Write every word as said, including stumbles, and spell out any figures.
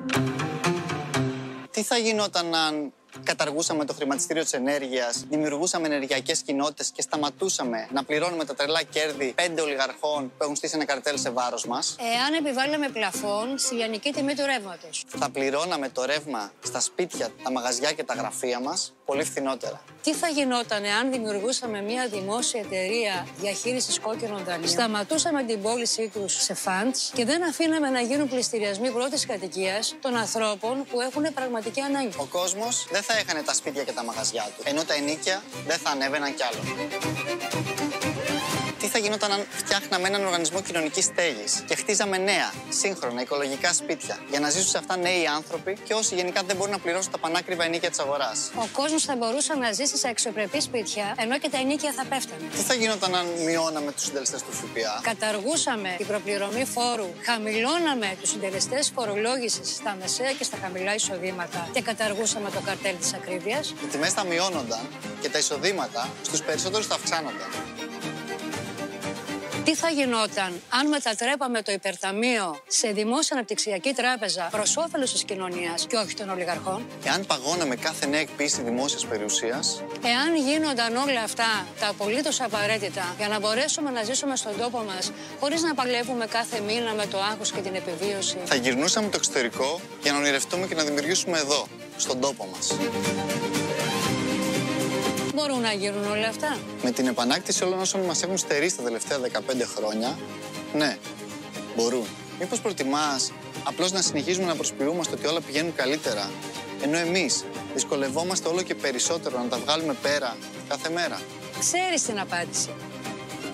Τι θα γινόταν αν καταργούσαμε το χρηματιστήριο της ενέργειας, δημιουργούσαμε ενεργειακές κοινότητες και σταματούσαμε να πληρώνουμε τα τρελά κέρδη πέντε ολιγαρχών που έχουν στήσει ένα καρτέλ σε βάρος μας? Εάν επιβάλλαμε πλαφόν στη λιανική τιμή του ρεύματος. Θα πληρώναμε το ρεύμα στα σπίτια, τα μαγαζιά και τα γραφεία μας πολύ φθηνότερα. Τι θα γινόταν εάν δημιουργούσαμε μια δημόσια εταιρεία διαχείρισης κόκκινων δανείων, σταματούσαμε την πώλησή τους σε φαντς και δεν αφήναμε να γίνουν πληστηριασμοί πρώτης κατοικίας των ανθρώπων που έχουν πραγματική ανάγκη? Ο κόσμος δεν θα έχανε τα σπίτια και τα μαγαζιά του, ενώ τα ενοίκια δεν θα ανέβαιναν κι άλλο. Τι θα γινόταν αν φτιάχναμε έναν οργανισμό κοινωνικής στέγης και χτίζαμε νέα, σύγχρονα, οικολογικά σπίτια για να ζήσουν σε αυτά νέοι άνθρωποι και όσοι γενικά δεν μπορούν να πληρώσουν τα πανάκριβα ενοίκια της αγοράς? Ο κόσμος θα μπορούσε να ζήσει σε αξιοπρεπή σπίτια, ενώ και τα ενοίκια θα πέφτανε. Τι θα γινόταν αν μειώναμε τους συντελεστές του ΦΠΑ? Καταργούσαμε την προπληρωμή φόρου, χαμηλώναμε τους συντελεστές φορολόγησης στα μεσαία και στα χαμηλά εισοδήματα και καταργούσαμε το καρτέλ της ακρίβειας. Οι τιμές θα μειώνονταν και τα εισοδήματα στους περισσότερους θα αυξάνονταν. Τι θα γινόταν αν μετατρέπαμε το υπερταμείο σε δημόσια αναπτυξιακή τράπεζα προς όφελος της κοινωνίας και όχι των ολιγαρχών? Εάν παγώναμε κάθε νέα εκποίηση δημόσιας περιουσίας? Εάν γίνονταν όλα αυτά τα απολύτως απαραίτητα για να μπορέσουμε να ζήσουμε στον τόπο μας χωρίς να παλεύουμε κάθε μήνα με το άγχος και την επιβίωση? Θα γυρνούσαμε το εξωτερικό για να ονειρευτούμε και να δημιουργήσουμε εδώ, στον τόπο μας. Μπορούν να γίνουν όλα αυτά? Με την επανάκτηση όλων όσων μας έχουν στερήσει τα τελευταία δεκαπέντε χρόνια, ναι, μπορούν. Μήπως προτιμάς απλώς να συνεχίζουμε να προσποιούμαστε ότι όλα πηγαίνουν καλύτερα, ενώ εμείς δυσκολευόμαστε όλο και περισσότερο να τα βγάλουμε πέρα κάθε μέρα? Ξέρεις την απάντηση.